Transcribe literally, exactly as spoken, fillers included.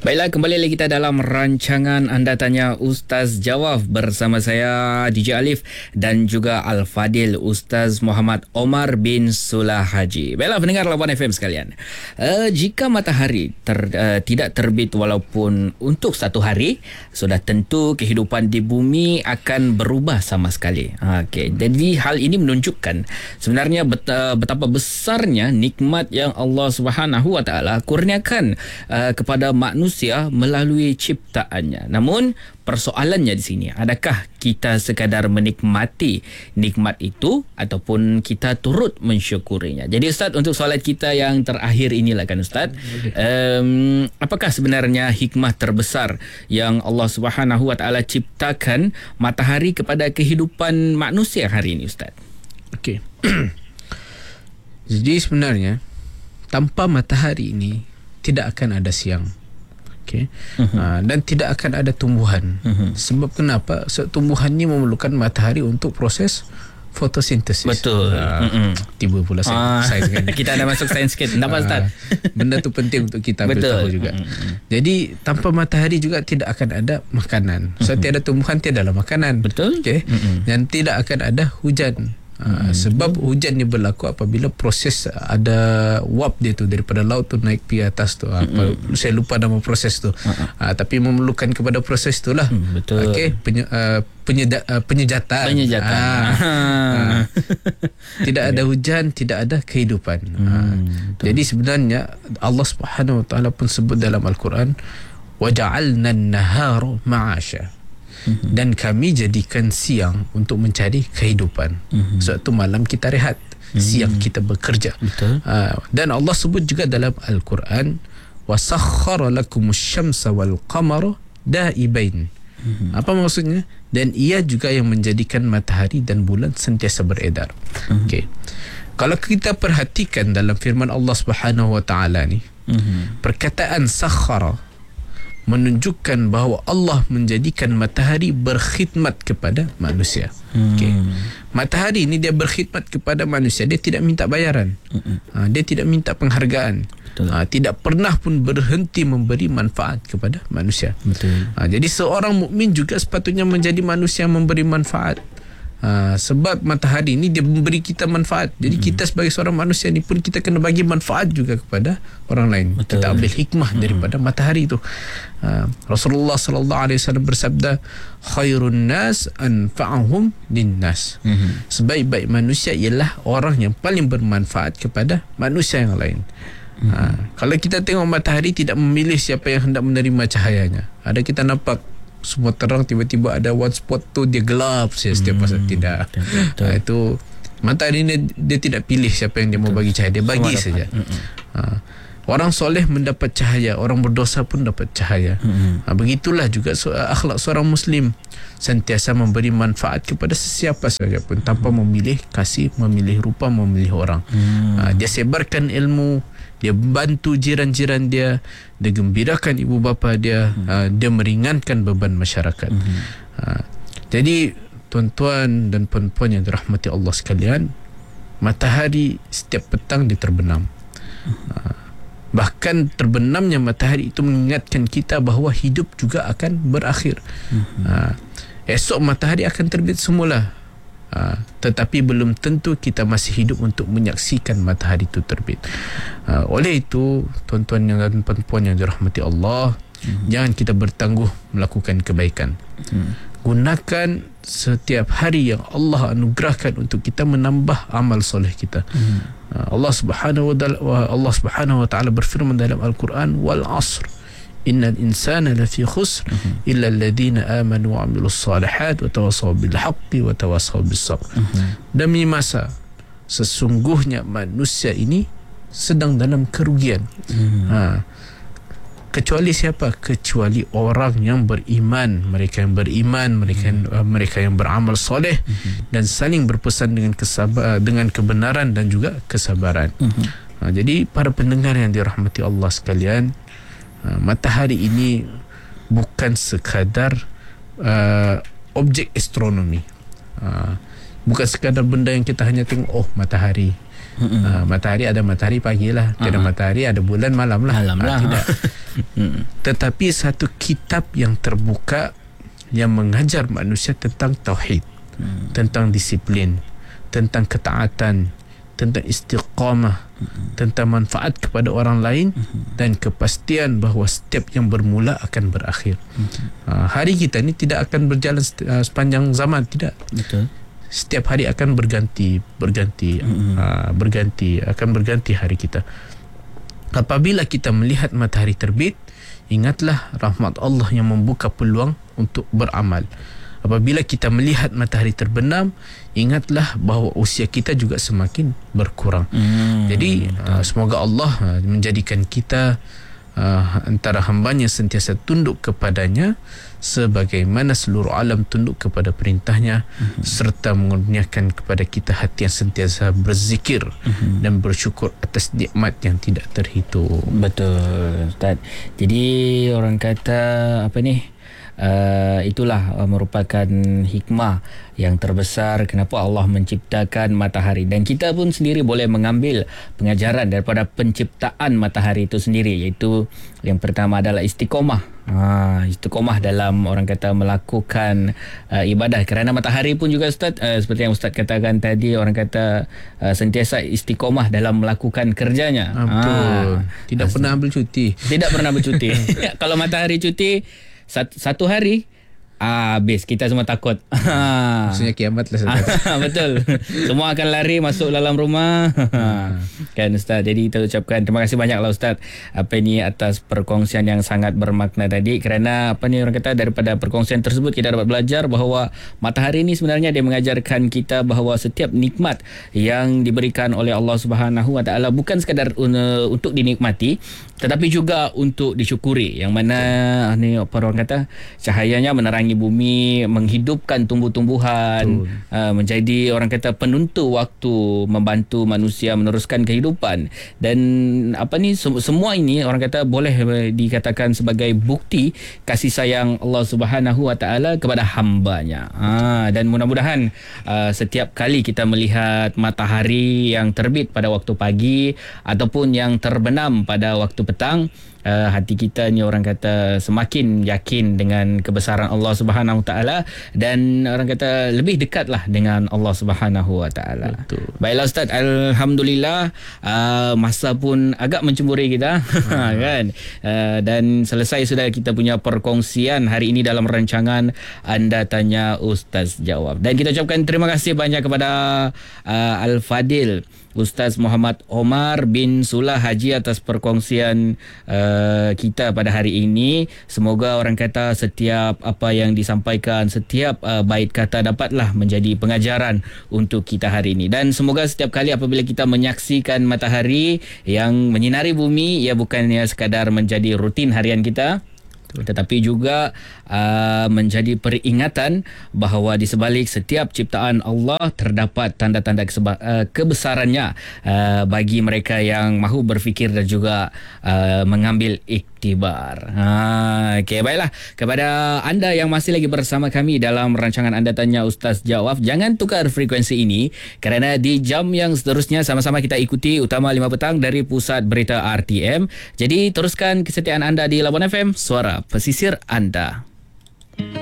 Baiklah, kembali lagi kita dalam rancangan Anda Tanya Ustaz Jawab bersama saya D J Alif dan juga Al-Fadil Ustaz Muhammad Omar bin Sulah Haji. Baiklah pendengar Labuan F M sekalian, uh, jika matahari ter, uh, tidak terbit walaupun untuk satu hari, sudah tentu kehidupan di bumi akan berubah sama sekali. Okey, jadi hal ini menunjukkan sebenarnya bet, uh, betapa besarnya nikmat yang Allah Subhanahu Wa Taala kurniakan uh, kepada manusia melalui ciptaannya. Namun persoalannya di sini, adakah kita sekadar menikmati nikmat itu ataupun kita turut mensyukurinya? Jadi Ustaz, untuk soalan kita yang terakhir inilah kan Ustaz, um, apakah sebenarnya hikmah terbesar yang Allah Subhanahu Wa Taala ciptakan matahari kepada kehidupan manusia hari ini Ustaz? Okey. Jadi sebenarnya tanpa matahari ini tidak akan ada siang. Okay. Uh-huh. Uh, dan tidak akan ada tumbuhan. Uh-huh. Sebab kenapa? Sebab tumbuhan ni memerlukan matahari untuk proses fotosintesis. Betul. Uh, uh-uh. Tiba pula uh, sains kan. Kita ada masuk sains sikit. Tak apa Ustaz. Benda tu penting untuk kita beritahu juga. Uh-uh. Jadi tanpa matahari juga tidak akan ada makanan. So uh-huh. tiada tumbuhan, tiada lah makanan. Betul. Okay. Uh-uh. Dan tidak akan ada hujan. Hmm. Uh, sebab hujan ni berlaku apabila proses ada wap dia tu daripada laut tu naik pergi atas tu. Apa, hmm. Saya lupa nama proses tu. Uh-huh. Uh, tapi memerlukan kepada proses tu lah. Hmm, betul. Okey, penye, uh, penyeda, uh, penyejatan. Penyejatan. Uh, uh, tidak ada hujan, tidak ada kehidupan. Hmm, uh, jadi sebenarnya Allah Subhanahu Wa Taala pun sebut dalam Al-Quran, waja'alna an-nahara ma'asha. Mm-hmm. Dan kami jadikan siang untuk mencari kehidupan. Mm-hmm. Sebab tu malam kita rehat, mm-hmm. siang kita bekerja. Betul. Uh, dan Allah sebut juga dalam Al-Quran, wasakhkhara lakumus syamsa wal qamara da'ibain. Mm-hmm. Apa maksudnya? Dan ia juga yang menjadikan matahari dan bulan sentiasa beredar. Mm-hmm. Okey. Kalau kita perhatikan dalam firman Allah Subhanahu Wa Taala ni, mm-hmm. perkataan sakhara menunjukkan bahawa Allah menjadikan matahari berkhidmat kepada manusia. Hmm. Okay. Matahari ini dia berkhidmat kepada manusia. Dia tidak minta bayaran. Hmm. Ha, dia tidak minta penghargaan. Ha, tidak pernah pun berhenti memberi manfaat kepada manusia. Betul. Ha, jadi seorang mukmin juga sepatutnya menjadi manusia yang memberi manfaat. Ha, sebab matahari ini dia memberi kita manfaat. Jadi hmm. kita sebagai seorang manusia ni pun kita kena bagi manfaat juga kepada orang lain. Betul. Kita ambil hikmah hmm. daripada matahari itu. Ha, Rasulullah sallallahu alaihi wasallam bersabda, khairun nas anfa'uhum linnas. Hmm. Sebaik-baik manusia ialah orang yang paling bermanfaat kepada manusia yang lain. Hmm. Ha, kalau kita tengok matahari tidak memilih siapa yang hendak menerima cahayanya. Ada kita nampak semua terang, tiba-tiba ada one spot tu dia gelap saja setiap masa. Hmm, tidak. Betul. Ha, itu matahari ni dia tidak pilih siapa yang dia betul. Mau bagi cahaya, dia bagi saja. Ha, orang soleh mendapat cahaya, orang berdosa pun dapat cahaya. Hmm. Ha, begitulah juga so, akhlak seorang muslim, sentiasa memberi manfaat kepada sesiapa saja pun tanpa memilih kasih, memilih rupa, memilih orang. Hmm. Ha, dia sebarkan ilmu, dia bantu jiran-jiran dia, dia gembirakan ibu bapa dia, hmm. uh, dia meringankan beban masyarakat. Hmm. Uh, jadi tuan-tuan dan puan-puan yang dirahmati Allah sekalian, matahari setiap petang dia terbenam. Hmm. Uh, bahkan terbenamnya matahari itu mengingatkan kita bahawa hidup juga akan berakhir. Hmm. Uh, esok matahari akan terbit semula. Uh, tetapi belum tentu kita masih hidup untuk menyaksikan matahari itu terbit. Uh, oleh itu, tuan-tuan dan puan-puan yang dirahmati Allah, mm-hmm. jangan kita bertangguh melakukan kebaikan. Mm-hmm. Gunakan setiap hari yang Allah anugerahkan untuk kita menambah amal soleh kita. Mm-hmm. Uh, Allah Subhanahu wa taala Allah Subhanahu wa taala berfirman dalam Al-Quran, wal asr innal insana lafi khusr uh-huh. illa alladhina amanu wa amilus salihat wa tawassaw bil haqqi wa tawassaw bis sabr. Uh-huh. Demi masa, sesungguhnya manusia ini sedang dalam kerugian. Uh-huh. Ha. Kecuali siapa? Kecuali orang yang beriman, mereka yang beriman, mereka yang, uh, mereka yang beramal soleh uh-huh. dan saling berpesan dengan kesabar, dengan kebenaran dan juga kesabaran. Uh-huh. Ha, jadi para pendengar yang dirahmati Allah sekalian, Uh, matahari ini bukan sekadar uh, objek astronomi, uh, bukan sekadar benda yang kita hanya tengok, oh matahari. Uh, matahari ada matahari pagi lah, tiada uh-huh. matahari ada bulan malam lah. Malam lah. Uh, tidak. Hmm. tetapi satu kitab yang terbuka yang mengajar manusia tentang tauhid, hmm. tentang disiplin, tentang ketaatan, tentang istiqamah, hmm. tentang manfaat kepada orang lain, hmm. dan kepastian bahawa setiap yang bermula akan berakhir. Hmm. Uh, hari kita ni tidak akan berjalan uh, sepanjang zaman, tidak. Betul. Setiap hari akan berganti, berganti, hmm. uh, berganti, akan berganti hari kita. Apabila kita melihat matahari terbit, ingatlah rahmat Allah yang membuka peluang untuk beramal. Apabila kita melihat matahari terbenam, ingatlah bahawa usia kita juga semakin berkurang. Hmm, Jadi uh, semoga Allah uh, menjadikan kita uh, antara hambanya sentiasa tunduk kepadanya sebagaimana seluruh alam tunduk kepada perintahnya, uh-huh. serta mengurniakan kepada kita hati yang sentiasa berzikir, uh-huh. dan bersyukur atas nikmat yang tidak terhitung. Betul, Ustaz. Jadi orang kata apa ni, Uh, itulah uh, merupakan hikmah yang terbesar kenapa Allah menciptakan matahari, dan kita pun sendiri boleh mengambil pengajaran daripada penciptaan matahari itu sendiri, iaitu yang pertama adalah istiqomah. Ha, istiqomah dalam orang kata melakukan uh, ibadah, kerana matahari pun juga Ustaz, uh, seperti yang Ustaz katakan tadi, orang kata uh, sentiasa istiqomah dalam melakukan kerjanya. Ha, betul. Ha, tidak uh, pernah ambil cuti. Tidak pernah bercuti. Kalau matahari cuti Satu, satu hari ah, habis, kita semua takut. Maksudnya kiamat lah. Betul. Semua akan lari masuk dalam rumah. Kan Ustaz. Jadi kita ucapkan terima kasih banyaklah Ustaz apa ni atas perkongsian yang sangat bermakna tadi, kerana apa ni orang kata daripada perkongsian tersebut kita dapat belajar bahawa matahari ini sebenarnya dia mengajarkan kita bahawa setiap nikmat yang diberikan oleh Allah Subhanahu Wa Taala bukan sekadar uh, untuk dinikmati, tetapi juga untuk disyukuri, yang mana ni apa orang kata cahayanya menerangi bumi, menghidupkan tumbuh-tumbuhan, uh, menjadi orang kata penentu waktu, membantu manusia meneruskan kehidupan. Dan apa ni semua ini orang kata boleh dikatakan sebagai bukti kasih sayang Allah Subhanahu Wa Taala kepada hambanya. Ha, dan mudah-mudahan uh, setiap kali kita melihat matahari yang terbit pada waktu pagi ataupun yang terbenam pada waktu petang, Uh, hati kita ni orang kata semakin yakin dengan kebesaran Allah Subhanahu Wa Taala, dan orang kata lebih dekatlah dengan Allah Subhanahu Wa Taala. Baiklah Ustaz, alhamdulillah uh, masa pun agak mencemburi kita kan, uh, dan selesai sudah kita punya perkongsian hari ini dalam rancangan Anda Tanya Ustaz Jawab, dan kita ucapkan terima kasih banyak kepada uh, Al-Fadil Ustaz Muhammad Omar bin Sulah Haji atas perkongsian uh, kita pada hari ini. Semoga orang kata setiap apa yang disampaikan, setiap uh, bait kata dapatlah menjadi pengajaran untuk kita hari ini. Dan semoga setiap kali apabila kita menyaksikan matahari yang menyinari bumi, ia bukannya sekadar menjadi rutin harian kita, tetapi juga uh, menjadi peringatan bahawa di sebalik setiap ciptaan Allah terdapat tanda-tanda keseba- uh, kebesarannya uh, bagi mereka yang mahu berfikir dan juga uh, mengambil iktibar. Ha, okay, baiklah. Kepada anda yang masih lagi bersama kami dalam rancangan Anda Tanya Ustaz Jawab, jangan tukar frekuensi ini, kerana di jam yang seterusnya sama-sama kita ikuti Utama lima Petang dari Pusat Berita R T M. Jadi teruskan kesetiaan anda di Labuan F M, suara pesisir anda.